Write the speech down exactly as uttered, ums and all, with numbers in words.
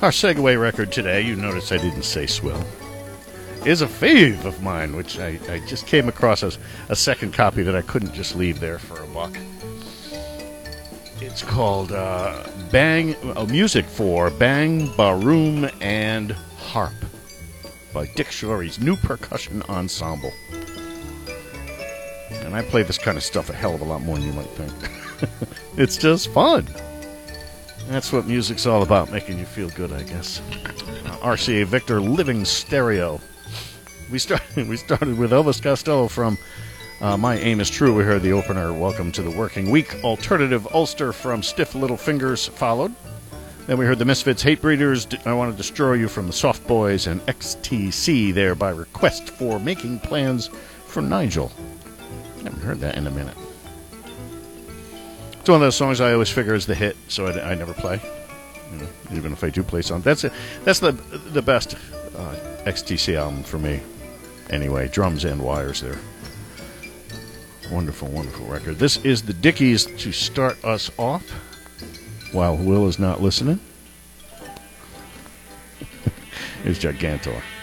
Our segue record today, you notice I didn't say swill, is a fave of mine, which I, I just came across as a second copy that I couldn't just leave there for a buck. It's called uh, Bang uh, Music for Bang, Baroom, and Harp by Dick Shorey's New Percussion Ensemble. And I play this kind of stuff a hell of a lot more than you might think. It's just fun. That's what music's all about, making you feel good, I guess. Uh, R C A Victor Living Stereo. We started, we started with Elvis Costello from uh, My Aim is True. We heard the opener, Welcome to the Working Week. Alternative Ulster from Stiff Little Fingers followed. Then we heard the Misfits, Hate Breeders, I Want to Destroy You from the Soft Boys, and X T C there by request for Making Plans for Nigel. I haven't heard that in a minute. It's one of those songs I always figure is the hit, so I, I never play. You know, even if I do play songs. That's it. That's the the best uh, X T C album for me. Anyway, drums and wires there. Wonderful, wonderful record. This is the Dickies to start us off, while Will is not listening. It's Gigantor.